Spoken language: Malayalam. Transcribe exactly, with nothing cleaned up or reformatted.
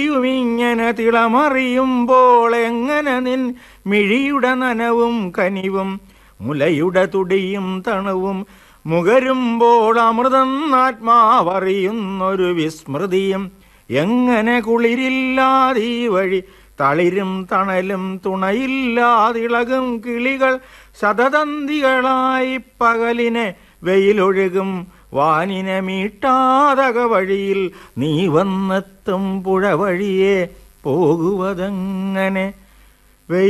ഇങ്ങനെ തിളമറിയുമ്പോൾ എങ്ങനെ നിൻ മിഴിയുടെ നനവും കനിവും മുലയുടെ തുടിയും തണുവും മുകരുമ്പോൾ അമൃതം ആത്മാവറിയുന്നൊരു വിസ്മൃതിയും എങ്ങനെ കുളിരില്ലാതീ വഴി തളിരും തണലും തുണയില്ലാതിളകും കിളികൾ ശതതന്തികളായി പകലിനെ വെയിലൊഴുകും വാനിനെ മീട്ടാതക വഴിയിൽ നീ വന്നെത്തും പുഴ വഴിയെ പോകുവതെങ്ങനെ.